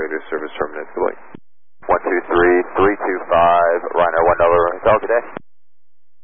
your service terminates. Good luck. 123, 325, Ryanair 1 Hotel, good day.